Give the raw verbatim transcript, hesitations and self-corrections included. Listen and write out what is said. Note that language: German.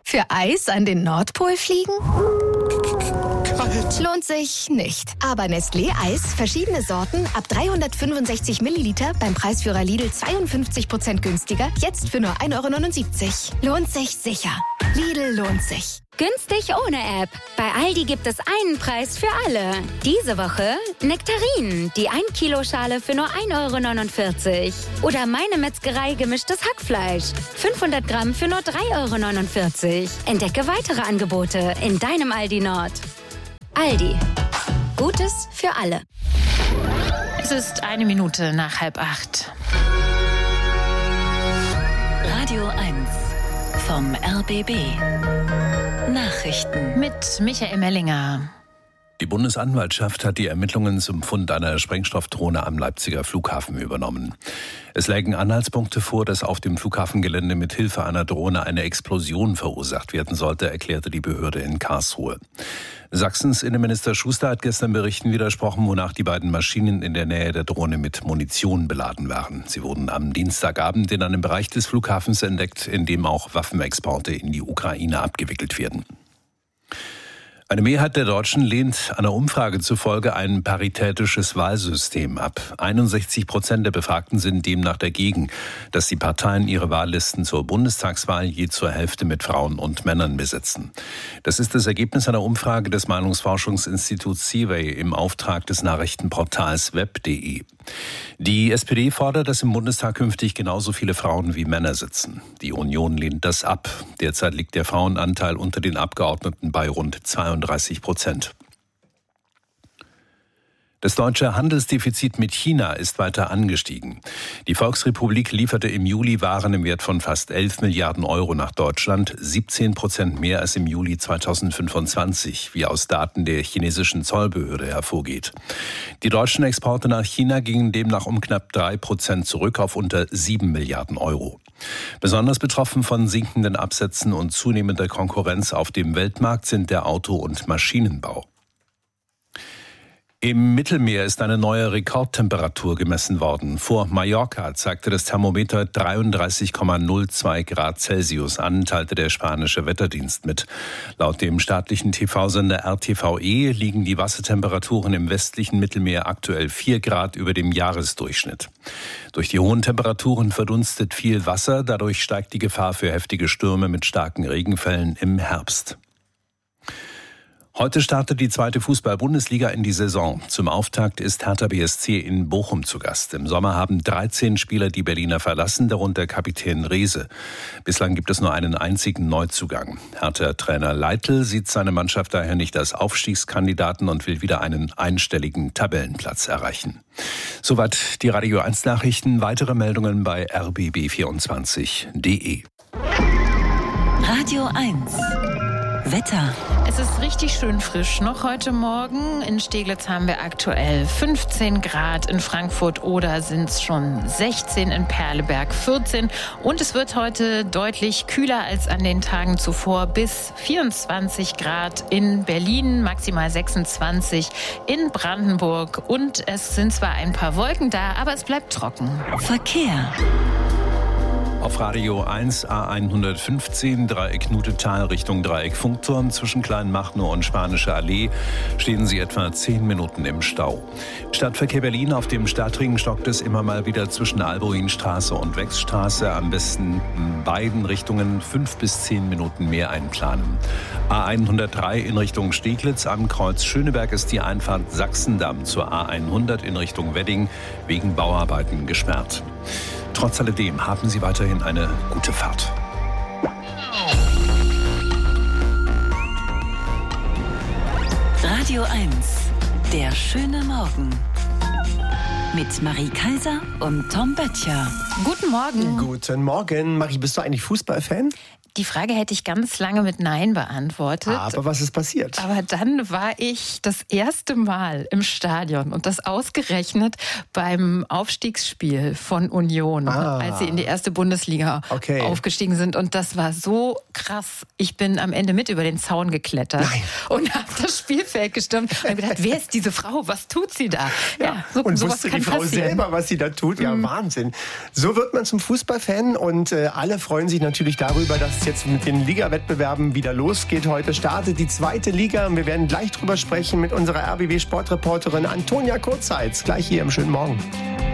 Für Eis an den Nordpol fliegen? Kalt. Lohnt sich nicht. Aber Nestlé Eis, verschiedene Sorten, ab dreihundertfünfundsechzig Milliliter, beim Preisführer Lidl zweiundfünfzig Prozent günstiger, jetzt für nur ein Euro neunundsiebzig. Lohnt sich sicher. Lidl lohnt sich. Günstig ohne App. Bei Aldi gibt es einen Preis für alle. Diese Woche Nektarinen, die ein Kilo Schale für nur ein Euro neunundvierzig. Oder Meine Metzgerei gemischtes Hackfleisch. fünfhundert Gramm für nur drei Euro neunundvierzig. Entdecke weitere Angebote in deinem Aldi Nord. Aldi. Gutes für alle. Es ist eine Minute nach halb acht. Radio eins vom R B B. Nachrichten mit Michael Mellinger. Die Bundesanwaltschaft hat die Ermittlungen zum Fund einer Sprengstoffdrohne am Leipziger Flughafen übernommen. Es lägen Anhaltspunkte vor, dass auf dem Flughafengelände mit Hilfe einer Drohne eine Explosion verursacht werden sollte, erklärte die Behörde in Karlsruhe. Sachsens Innenminister Schuster hat gestern Berichten widersprochen, wonach die beiden Maschinen in der Nähe der Drohne mit Munition beladen waren. Sie wurden am Dienstagabend in einem Bereich des Flughafens entdeckt, in dem auch Waffenexporte in die Ukraine abgewickelt werden. Eine Mehrheit der Deutschen lehnt einer Umfrage zufolge ein paritätisches Wahlsystem ab. einundsechzig Prozent der Befragten sind demnach dagegen, dass die Parteien ihre Wahllisten zur Bundestagswahl je zur Hälfte mit Frauen und Männern besetzen. Das ist das Ergebnis einer Umfrage des Meinungsforschungsinstituts Seaway im Auftrag des Nachrichtenportals web punkt de. Die S P D fordert, dass im Bundestag künftig genauso viele Frauen wie Männer sitzen. Die Union lehnt das ab. Derzeit liegt der Frauenanteil unter den Abgeordneten bei rund zweiunddreißig Prozent. Das deutsche Handelsdefizit mit China ist weiter angestiegen. Die Volksrepublik lieferte im Juli Waren im Wert von fast elf Milliarden Euro nach Deutschland, siebzehn Prozent mehr als im Juli zweitausendfünfundzwanzig, wie aus Daten der chinesischen Zollbehörde hervorgeht. Die deutschen Exporte nach China gingen demnach um knapp drei Prozent zurück auf unter sieben Milliarden Euro. Besonders betroffen von sinkenden Absätzen und zunehmender Konkurrenz auf dem Weltmarkt sind der Auto- und Maschinenbau. Im Mittelmeer ist eine neue Rekordtemperatur gemessen worden. Vor Mallorca zeigte das Thermometer dreiunddreißig Komma null zwei Grad Celsius an, teilte der spanische Wetterdienst mit. Laut dem staatlichen T V-Sender R T V E liegen die Wassertemperaturen im westlichen Mittelmeer aktuell vier Grad über dem Jahresdurchschnitt. Durch die hohen Temperaturen verdunstet viel Wasser, dadurch steigt die Gefahr für heftige Stürme mit starken Regenfällen im Herbst. Heute startet die zweite Fußball-Bundesliga in die Saison. Zum Auftakt ist Hertha B S C in Bochum zu Gast. Im Sommer haben dreizehn Spieler die Berliner verlassen, darunter Kapitän Rehse. Bislang gibt es nur einen einzigen Neuzugang. Hertha-Trainer Leitl sieht seine Mannschaft daher nicht als Aufstiegskandidaten und will wieder einen einstelligen Tabellenplatz erreichen. Soweit die Radio eins Nachrichten. Weitere Meldungen bei r b b vierundzwanzig punkt de. Radio eins Wetter. Es ist richtig schön frisch noch heute Morgen. In Steglitz haben wir aktuell fünfzehn Grad, in Frankfurt oder sind es schon sechzehn, in Perleberg vierzehn. Und es wird heute deutlich kühler als an den Tagen zuvor, bis vierundzwanzig Grad in Berlin, maximal sechsundzwanzig in Brandenburg. Und es sind zwar ein paar Wolken da, aber es bleibt trocken. Verkehr. Auf Radio eins A hundertfünfzehn Dreieck Nutetal Richtung Dreieck Funkturm zwischen Kleinmachnow und Spanische Allee stehen Sie etwa zehn Minuten im Stau. Stadtverkehr Berlin auf dem Stadtring stockt es immer mal wieder zwischen Albuinstraße und Wechsstraße. Am besten in beiden Richtungen fünf bis zehn Minuten mehr einplanen. A hundertdrei in Richtung Steglitz am Kreuz Schöneberg ist die Einfahrt Sachsendamm zur A hundert in Richtung Wedding wegen Bauarbeiten gesperrt. Trotz alledem haben Sie weiterhin eine gute Fahrt. Radio eins, der schöne Morgen. Mit Marie Kaiser und Tom Böttcher. Guten Morgen. Guten Morgen. Marie, bist du eigentlich Fußballfan? Die Frage hätte ich ganz lange mit Nein beantwortet. Aber was ist passiert? Aber dann war ich das erste Mal im Stadion und das ausgerechnet beim Aufstiegsspiel von Union, ah. als sie in die erste Bundesliga okay. aufgestiegen sind. Und das war so krass. Ich bin am Ende mit über den Zaun geklettert Nein. und habe das Spielfeld gestürmt und gedacht, wer ist diese Frau? Was tut sie da? Ja. Ja, so, und sowas wusste kann die Frau passieren. selber, was sie da tut? Ja, mhm. Wahnsinn. So wird man zum Fußballfan und äh, alle freuen sich natürlich darüber, dass es jetzt mit den Liga-Wettbewerben wieder losgeht. Heute startet die zweite Liga und wir werden gleich drüber sprechen mit unserer R B B-Sportreporterin Antonia Kurzheitz. Gleich hier im schönen Morgen.